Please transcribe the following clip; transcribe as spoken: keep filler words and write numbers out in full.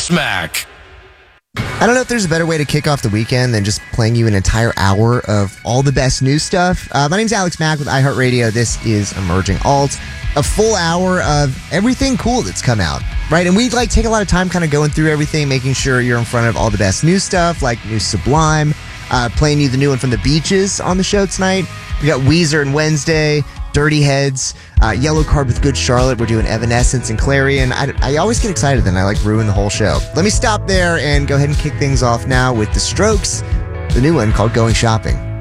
Godsmack. I don't know if there's a better way to kick off the weekend than just playing you an entire hour of all the best news stuff. Uh, my name's Alex Mack with iHeartRadio. This is Emerging Alt, a full hour of everything cool that's come out, right? And we like take a lot of time kind of going through everything, making sure you're in front of all the best news stuff, like New Sublime, uh, playing you the new one from the Beaches on the show tonight. We got Weezer and Wednesday, Dirty Heads, uh, Yellow Card with Good Charlotte. We're doing Evanescence and Clarion. I, I always get excited then I like ruin the whole show. Let me stop there and go ahead and kick things off now with The Strokes, the new one called Going Shopping.